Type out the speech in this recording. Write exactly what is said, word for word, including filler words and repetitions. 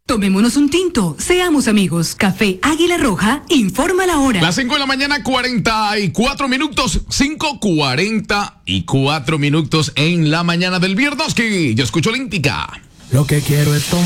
Tomémonos un tinto, seamos amigos. Café Águila Roja, informa la hora. Las cinco de la mañana, cuarenta y cuatro minutos. cinco cuarenta y cuatro minutos en la mañana del viernes. Que yo escucho Olímpica. Lo que quiero es tomar.